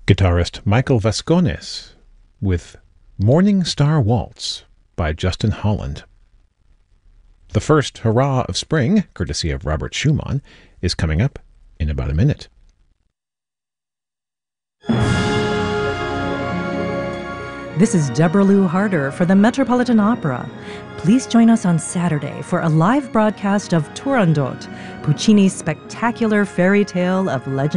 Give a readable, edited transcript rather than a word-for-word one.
Guitarist Michael Vascones with Morning Star Waltz by Justin Holland. The first hurrah of spring, courtesy of Robert Schumann, is coming up in about a minute. This is Deborah Lou Harder for the Metropolitan Opera. Please join us on Saturday for a live broadcast of Turandot, Puccini's spectacular fairy tale of legend